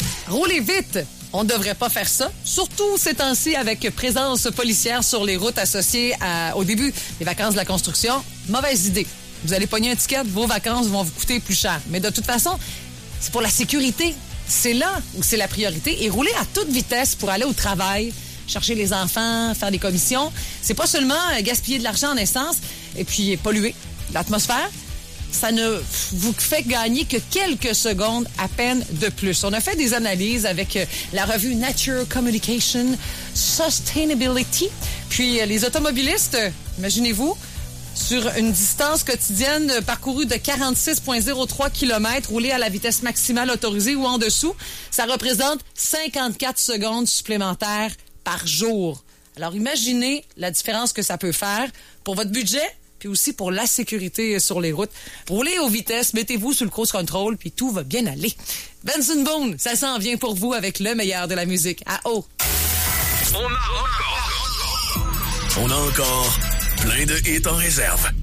Roulez vite! On ne devrait pas faire ça, surtout ces temps-ci avec présence policière sur les routes associées au début des vacances de la construction. Mauvaise idée. Vous allez pogner un ticket, vos vacances vont vous coûter plus cher. Mais de toute façon, c'est pour la sécurité. C'est là où c'est la priorité. Et rouler à toute vitesse pour aller au travail, chercher les enfants, faire des commissions, c'est pas seulement gaspiller de l'argent en essence et puis polluer l'atmosphère. Ça ne vous fait gagner que quelques secondes à peine de plus. On a fait des analyses avec la revue Nature Communication Sustainability. Puis les automobilistes, imaginez-vous, sur une distance quotidienne parcourue de 46,03 km, roulée à la vitesse maximale autorisée ou en dessous, ça représente 54 secondes supplémentaires par jour. Alors imaginez la différence que ça peut faire pour votre budget, puis aussi pour la sécurité sur les routes. Roulez aux vitesses, mettez-vous sur le cruise control, puis tout va bien aller. Benson Boone, ça s'en vient pour vous avec le meilleur de la musique. À haut. On a encore plein de hits en réserve.